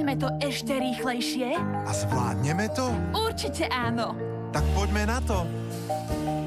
Urobíme to ešte rýchlejšie? A zvládneme to? Určite áno. Tak poďme na to.